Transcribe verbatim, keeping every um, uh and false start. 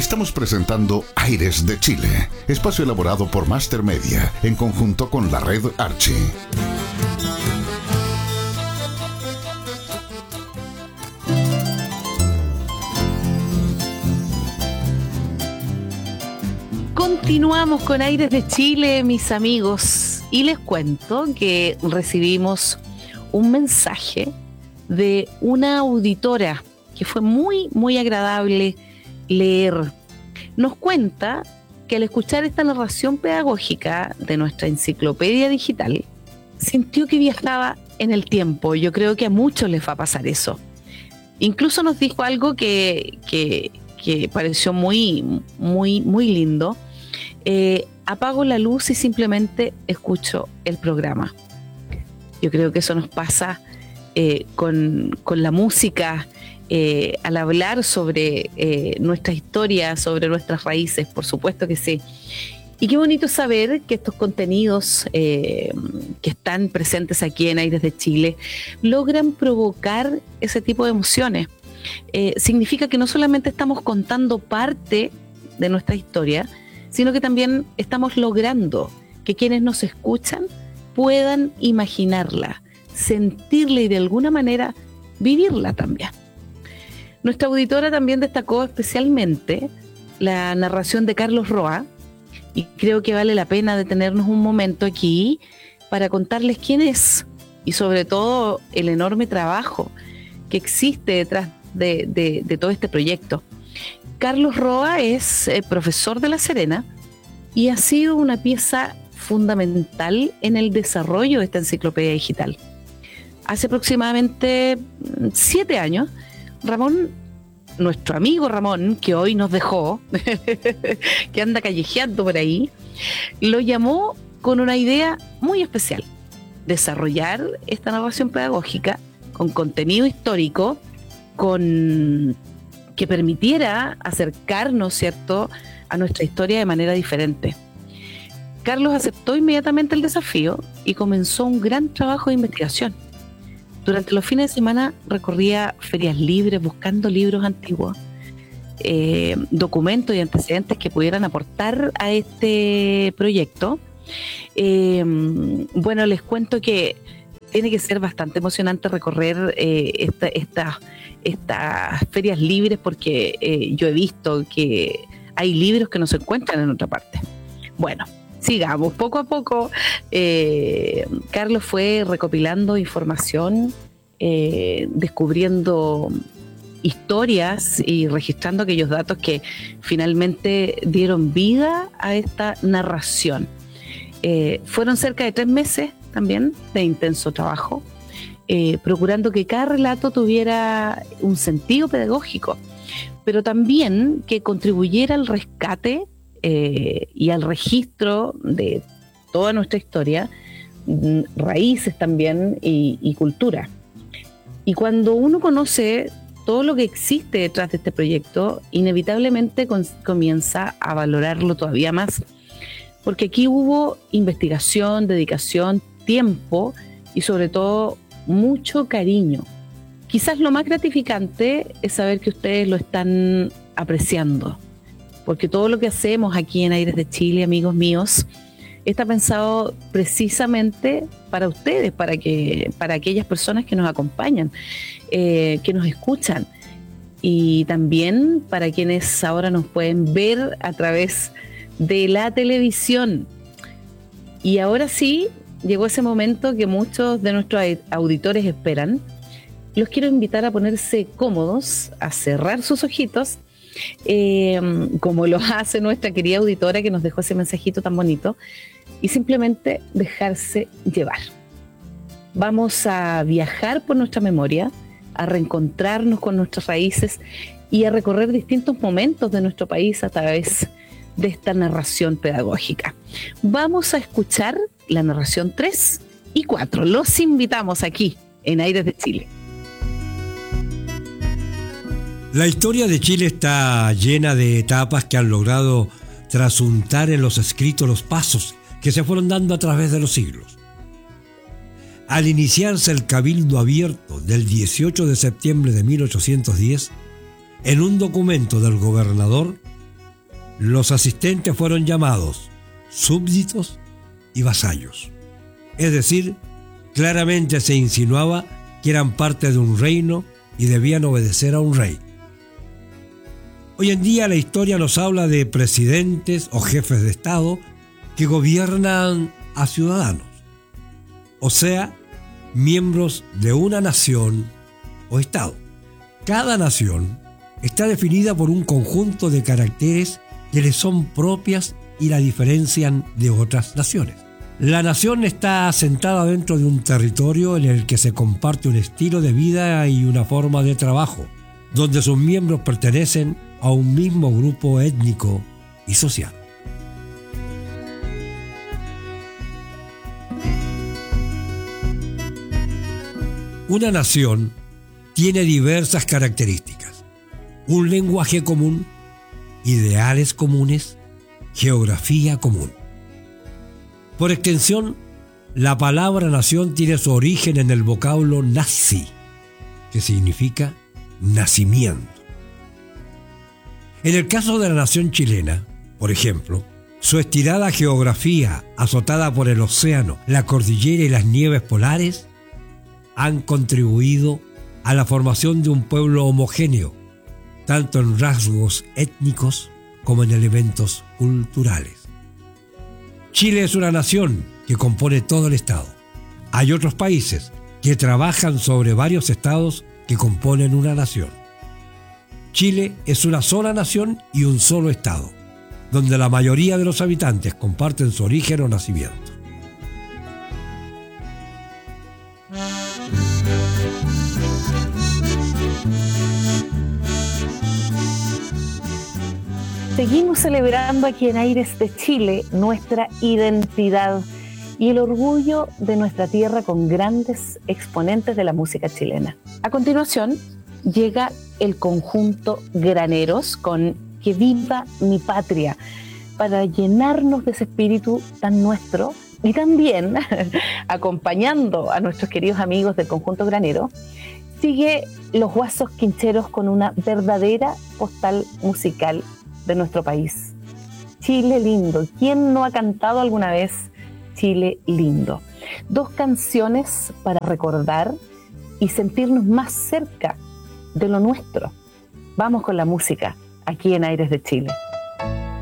Estamos presentando Aires de Chile, espacio elaborado por Master Media en conjunto con la red Archie. Continuamos con Aires de Chile, mis amigos, y les cuento que recibimos un mensaje de una auditora que fue muy, muy agradable leer. Nos cuenta que al escuchar esta narración pedagógica de nuestra enciclopedia digital, sintió que viajaba en el tiempo. Yo creo que a muchos les va a pasar eso. Incluso nos dijo algo que, que, que pareció muy, muy, muy lindo. Eh, apago la luz y simplemente escucho el programa. Yo creo que eso nos pasa eh, con, con la música, eh, al hablar sobre eh, nuestra historia, sobre nuestras raíces, por supuesto que sí. Y qué bonito saber que estos contenidos eh, que están presentes aquí en Aires de Chile logran provocar ese tipo de emociones. Eh, significa que no solamente estamos contando parte de nuestra historia, sino que también estamos logrando que quienes nos escuchan puedan imaginarla, sentirla y de alguna manera vivirla también. Nuestra auditora también destacó especialmente la narración de Carlos Roa, y creo que vale la pena detenernos un momento aquí para contarles quién es y sobre todo el enorme trabajo que existe detrás de, de, de todo este proyecto. Carlos Roa es eh, profesor de La Serena y ha sido una pieza fundamental en el desarrollo de esta enciclopedia digital. Hace aproximadamente siete años, Ramón, nuestro amigo Ramón, que hoy nos dejó, que anda callejeando por ahí, lo llamó con una idea muy especial: desarrollar esta narración pedagógica con contenido histórico, con que permitiera acercarnos, ¿cierto?, a nuestra historia de manera diferente. Carlos aceptó inmediatamente el desafío y comenzó un gran trabajo de investigación. Durante los fines de semana recorría ferias libres buscando libros antiguos, eh, documentos y antecedentes que pudieran aportar a este proyecto. Eh, bueno, les cuento que tiene que ser bastante emocionante recorrer eh, esta, esta, estas ferias libres, porque eh, yo he visto que hay libros que no se encuentran en otra parte. Bueno, sigamos. Poco a poco, eh, Carlos fue recopilando información, eh, descubriendo historias y registrando aquellos datos que finalmente dieron vida a esta narración. Eh, fueron cerca de tres meses también de intenso trabajo, eh, procurando que cada relato tuviera un sentido pedagógico, pero también que contribuyera al rescate eh, y al registro de toda nuestra historia, raíces también y, y cultura. Y cuando uno conoce todo lo que existe detrás de este proyecto, inevitablemente con, comienza a valorarlo todavía más, porque aquí hubo investigación, dedicación, tiempo y sobre todo mucho cariño. Quizás lo más gratificante es saber que ustedes lo están apreciando, porque todo lo que hacemos aquí en Aires de Chile, amigos míos, está pensado precisamente para ustedes, para que, para aquellas personas que nos acompañan, eh, que nos escuchan, y también para quienes ahora nos pueden ver a través de la televisión. Y ahora sí, llegó ese momento que muchos de nuestros auditores esperan. Los quiero invitar a ponerse cómodos, a cerrar sus ojitos, eh, como lo hace nuestra querida auditora que nos dejó ese mensajito tan bonito, y simplemente dejarse llevar. Vamos a viajar por nuestra memoria, a reencontrarnos con nuestras raíces y a recorrer distintos momentos de nuestro país a través de esta narración pedagógica. Vamos a escuchar la narración tres y cuatro. Los invitamos aquí en Aires de Chile. La historia de Chile está llena de etapas que han logrado trasuntar en los escritos los pasos que se fueron dando a través de los siglos. Al iniciarse el Cabildo Abierto del dieciocho de septiembre de mil ochocientos diez, en un documento del gobernador Los asistentes fueron llamados súbditos y vasallos. Es decir, claramente se insinuaba que eran parte de un reino y debían obedecer a un rey. Hoy en día la historia nos habla de presidentes o jefes de Estado que gobiernan a ciudadanos, o sea, miembros de una nación o Estado. Cada nación está definida por un conjunto de caracteres que le son propias y la diferencian de otras naciones. La nación está asentada dentro de un territorio en el que se comparte un estilo de vida y una forma de trabajo, donde sus miembros pertenecen a un mismo grupo étnico y social. Una nación tiene diversas características: un lenguaje común, ideales comunes, geografía común. Por extensión, la palabra nación tiene su origen en el vocablo nazi, que significa nacimiento. En el caso de la nación chilena, por ejemplo, su estirada geografía, azotada por el océano, la cordillera y las nieves polares, han contribuido a la formación de un pueblo homogéneo, tanto en rasgos étnicos como en elementos culturales. Chile es una nación que compone todo el Estado. Hay otros países que trabajan sobre varios estados que componen una nación. Chile es una sola nación y un solo Estado, donde la mayoría de los habitantes comparten su origen o nacimiento. Seguimos celebrando aquí en Aires de Chile nuestra identidad y el orgullo de nuestra tierra con grandes exponentes de la música chilena. A continuación llega el conjunto Graneros con Que viva mi patria, para llenarnos de ese espíritu tan nuestro, y también acompañando a nuestros queridos amigos del conjunto Granero, sigue Los Guasos Quincheros con una verdadera postal musical de nuestro país. Chile lindo. ¿Quién no ha cantado alguna vez Chile lindo? Dos canciones para recordar y sentirnos más cerca de lo nuestro. Vamos con la música aquí en Aires de Chile.